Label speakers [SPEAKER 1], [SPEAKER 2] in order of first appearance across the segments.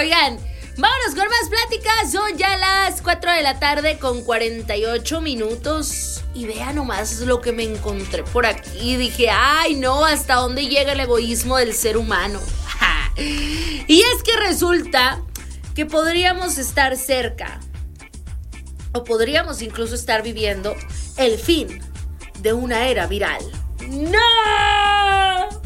[SPEAKER 1] Oigan, vámonos con más pláticas. Son ya las 4 de la tarde con 48 minutos. Y vean nomás lo que me encontré por aquí. Dije, ay no, ¿hasta dónde llega el egoísmo del ser humano? Y es que resulta que podríamos estar cerca, o podríamos incluso estar viviendo el fin de una era viral. ¡No!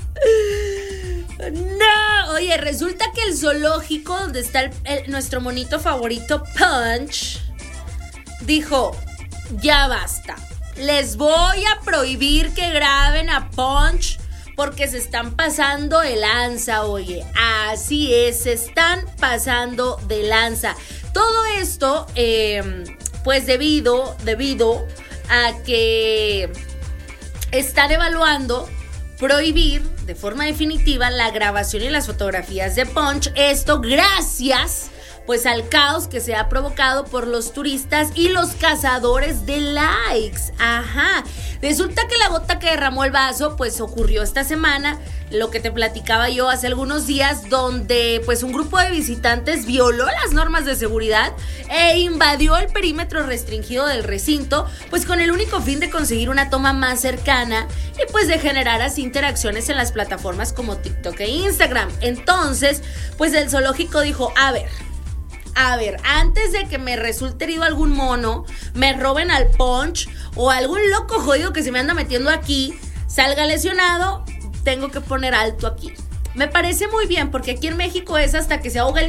[SPEAKER 1] ¡No! Oye, resulta que el zoológico donde está nuestro monito favorito, Punch, dijo, ya basta. Les voy a prohibir que graben a Punch porque se están pasando de lanza, oye. Así es, se están pasando de lanza. Todo esto, pues debido a que están evaluando prohibir de forma definitiva la grabación y las fotografías de Punch. Esto gracias pues al caos que se ha provocado por los turistas y los cazadores de likes. Ajá. Resulta que la gota que derramó el vaso pues ocurrió esta semana, lo que te platicaba yo hace algunos días, donde pues un grupo de visitantes violó las normas de seguridad e invadió el perímetro restringido del recinto, pues con el único fin de conseguir una toma más cercana y pues de generar así interacciones en las plataformas como TikTok e Instagram. Entonces, pues el zoológico dijo, a ver, antes de que me resulte herido algún mono, me roben al Punch o algún loco jodido que se me anda metiendo aquí, salga lesionado, tengo que poner alto aquí. Me parece muy bien porque aquí en México es hasta que se ahoga el